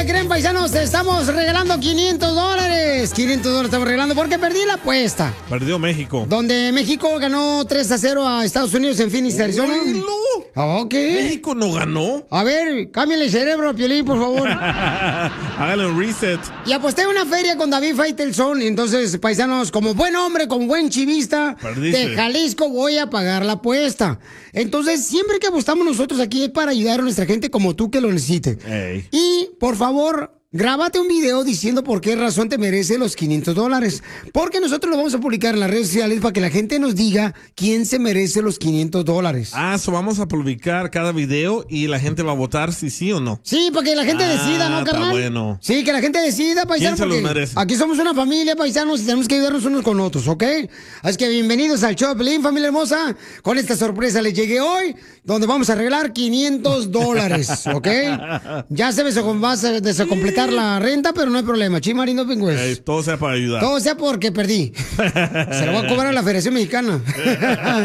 ¿Qué creen, paisanos? Estamos regalando $500. $500 estamos regalando porque perdí la apuesta. Perdió México. Donde México ganó 3-0 a Estados Unidos en Phoenix, Arizona. Ok. ¿México no ganó? A ver, cámbiale el cerebro a Piolín, por favor. Hágale un reset. Y aposté una feria con David Faitelson. Entonces, paisanos, como buen hombre, como buen chivista de Jalisco, voy a pagar la apuesta. Entonces, siempre que apostamos nosotros aquí es para ayudar a nuestra gente como tú que lo necesite. Ey. Y, por favor, grábate un video diciendo por qué razón te merece los $500. Porque nosotros lo vamos a publicar en las redes sociales para que la gente nos diga quién se merece los $500. Ah, vamos a publicar cada video y la gente va a votar si sí o no. Sí, para que la gente decida, ¿no, carnal? Está bueno. Sí, que la gente decida, paisano. ¿Quién se los porque merece? aquí somos una familia, paisanos, y tenemos que ayudarnos unos con otros, ¿ok? Así que bienvenidos al show de Pelín, familia hermosa. Con esta sorpresa les llegué hoy, donde vamos a arreglar $500, ¿ok? Ya se va a desacompletar la renta, pero no hay problema. Chimarindo Pingües. Todo sea para ayudar. Todo sea porque perdí. Se lo voy a cobrar a la Federación Mexicana.